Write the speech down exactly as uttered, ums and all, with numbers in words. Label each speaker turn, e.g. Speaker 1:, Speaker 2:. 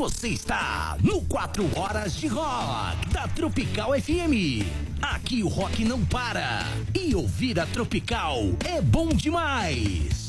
Speaker 1: Você está no quatro horas de rock da Tropical F M. Aqui o rock não para. E ouvir a Tropical é bom demais.